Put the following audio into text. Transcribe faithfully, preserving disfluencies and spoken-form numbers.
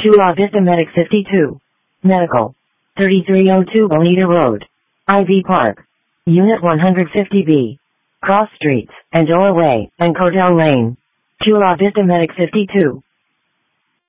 Chula Vista Medic fifty-two. Medical. thirty-three oh two Bonita Road. Ivy Park. Unit one hundred fifty B. Cross Streets, Andola Way, and Cordell Lane. Chula Vista Medic fifty-two.